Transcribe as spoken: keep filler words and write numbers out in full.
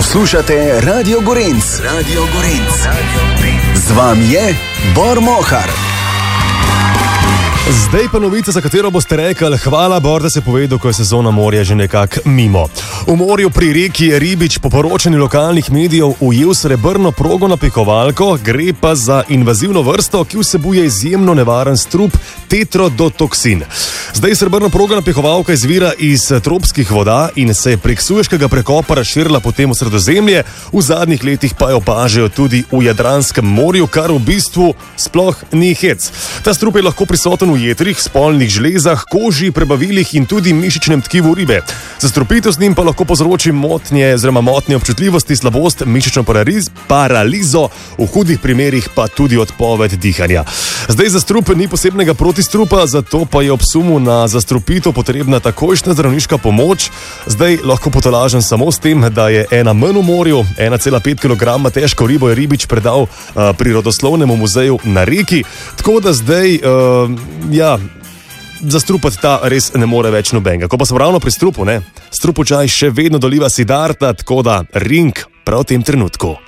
Poslušate Radio Gorenc. Radio Gorenc. Z vami je Bor Mohar. Zdaj pa novica, za katero boste rekli, hvala Bor, da se povedal, ko je sezona morja že nekako mimo. V morju pri reki je ribič po poročanju lokalnih medijev ujel srebrno progo napihovalko, gre pa za invazivno vrsto, ki vsebuje izjemno nevaren strup tetrodotoksin. Zdaj srebrna proga napihovalka izvira iz tropskih voda in se je prek Sueškega prekopa razširila potem v Sredozemlje, v zadnjih letih pa jo opažajo tudi v Jadranskem morju, kar v bistvu sploh ni hec. Ta strup je lahko prisoten v jetrih, spolnih žlezah, koži, prebavilih in tudi mišičnem tkivu ribe. Zastrupitev z njim pa lahko povzroči motnje, oziroma motnje občutljivosti, slabost, mišično paraliz, paralizo, v hudih primerih pa tudi odpoved dihanja. Zdaj za strup ni posebnega protistrupa, zato pa je ob sumu na zastrupitev potrebna takojšnja zdravniška pomoč. Zdaj lahko potolažen samo s tem, da je ena manj v morju, ena cela pet kilograma težko ribo je ribič predal uh, Prirodoslovnemu muzeju na reki, tako da zdaj uh, ja, zastrupati ta res ne more več nobenega. Ko pa smo ravno pri strupu, ne, strupu čaj še vedno doliva Siddharta, tako da ring prav v tem trenutku.